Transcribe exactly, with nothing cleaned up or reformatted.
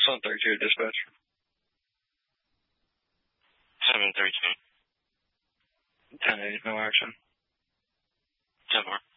Sun thirty-two, dispatch. seven thirty-two. ten eight, no action. ten four.